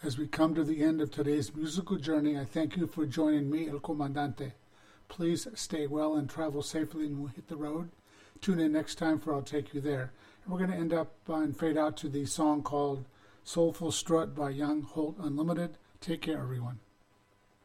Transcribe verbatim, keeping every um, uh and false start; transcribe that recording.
As we come to the end of today's musical journey, I thank you for joining me, El Comandante. Please stay well and travel safely when we hit the road. Tune in next time for I'll Take You There. And we're going to end up uh, and fade out to the song called Soulful Strut by Young Holt Unlimited. Take care, everyone.